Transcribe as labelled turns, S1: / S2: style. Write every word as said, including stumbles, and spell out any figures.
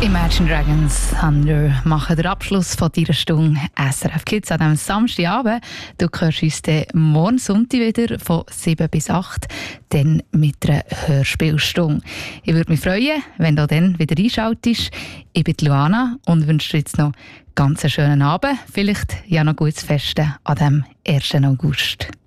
S1: Imagine Dragons Thunder machen den Abschluss von dieser Stunde S R F Kids an diesem Samstagabend. Du hörst uns dann morgen Sonntag wieder von sieben bis acht, dann mit einer Hörspielstunde. Ich würde mich freuen, wenn du dann wieder einschaltest. Ich bin Luana und wünsche dir jetzt noch einen ganz schönen Abend. Vielleicht ja noch gutes Festen an dem ersten August.